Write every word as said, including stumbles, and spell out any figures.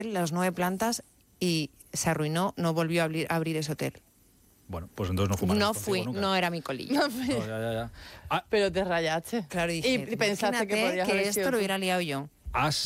las nueve plantas y se arruinó, no volvió a abrir, a abrir ese hotel. Bueno, pues entonces no fumarás No contigo fui, nunca. no era mi colillo. No, ya, ya, ya. Ah, Pero te rayaste. Claro, dije, y pensaste que imagínate podías que haber esto sido lo tú. hubiera liado yo. has